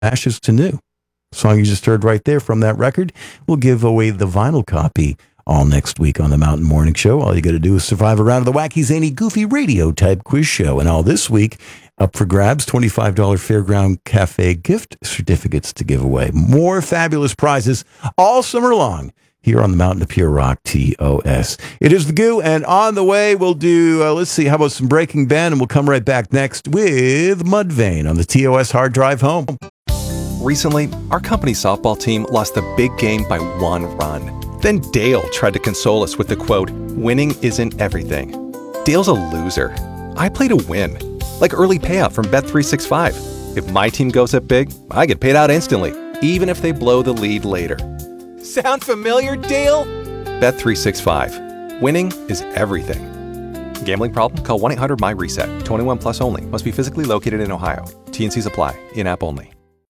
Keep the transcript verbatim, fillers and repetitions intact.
Ashes to New. Song you just heard right there from that record. We'll give away the vinyl copy all next week on the Mountain Morning Show. All you got to do is survive a round of the wacky, zany, goofy radio type quiz show. And all this week, up for grabs, twenty-five dollars Fairground Cafe gift certificates to give away. More fabulous prizes all summer long here on the Mountain of Pure Rock, T O S. It is the Goo, and on the way, we'll do, uh, let's see, how about some Breaking Band, and we'll come right back next with Mudvayne on the T O S Hard Drive Home. Recently, our company softball team lost a big game by one run. Then Dale tried to console us with the quote, "Winning isn't everything." Dale's a loser. I play to win. Like early payout from Bet three sixty-five. If my team goes up big, I get paid out instantly, even if they blow the lead later. Sound familiar, Dale? Bet three sixty-five. Winning is everything. Gambling problem? Call one eight hundred M Y RESET. twenty-one plus only. Must be physically located in Ohio. T and C's apply. In-app only.